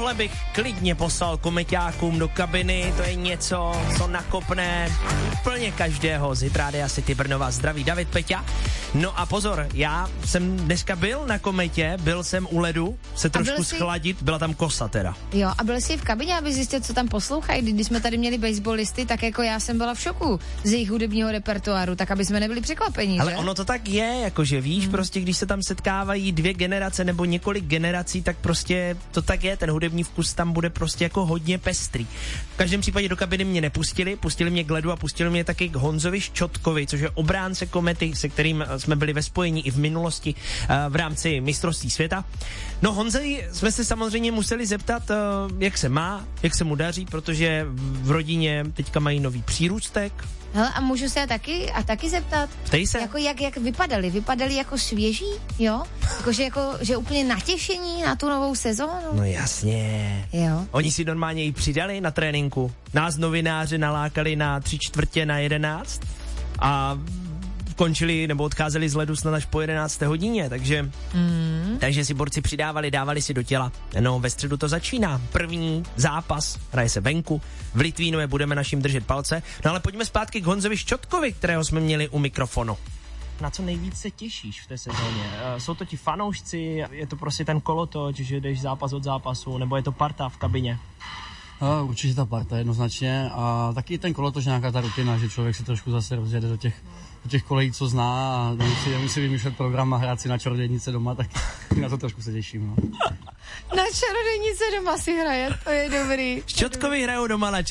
Tohle bych klidně poslal komeťákům do kabiny, to je něco, co nakopne úplně každého z Hitrádia City Brnova. Zdraví David, Peťa. No a pozor, já jsem dneska byl na kometě, byl jsem u ledu, se trošku schladit, byla tam kosa teda. Jo, a byl jsi v kabině, aby zjistil, co tam poslouchají. Když jsme tady měli baseballisty, tak jako já jsem byla v šoku z jejich hudebního repertoáru, tak aby jsme nebyli překvapení, ale že? ono to tak je, jakože víš, prostě když se tam setkávají dvě generace nebo několik generací, tak prostě to tak je, ten hudební vkus tam bude prostě jako hodně pestrý. V každém případě do kabiny mě nepustili, pustili mě k ledu a pustili mě taky k Honzovi Ščotkovi, což je obránce komety, se kterým jsme byli ve spojení i v minulosti v rámci mistrovství světa. No Honzovi jsme se samozřejmě museli zeptat, jak se má, jak se mu daří, protože v rodině teďka mají nový přírůstek. Hele, a můžu se taky zeptat? Ptej se. Jako jak vypadali? Vypadali jako svěží, jo? Že úplně natěšení na tu novou sezónu? No jasně. Jo. Oni si normálně i přidali na tréninku. Nás novináři nalákali na 3:45 a končili nebo odcházeli z ledu snad až po 11. hodině, takže si borci přidávali, dávali si do těla. No, ve středu to začíná. První zápas, hraje se venku, v Litvínové budeme našim držet palce. No ale pojďme zpátky k Honzovi Ščotkovi, kterého jsme měli u mikrofonu. Na co nejvíc se těšíš v té sezóně? Jsou to ti fanoušci, je to prostě ten kolotoč, že jdeš zápas od zápasu, nebo je to parta v kabině? Určitě ta parta jednoznačně a taky ten kolotoč, nějaká ta rutina, že člověk se trošku zase rozjede do těch kolejí, co zná a nemusí vymýšlet program a hrát si na čarodějnice doma, tak na to trošku se těším. No. Na čarodějnice doma si hraje, to je dobrý. Ščotkovi hrajou doma na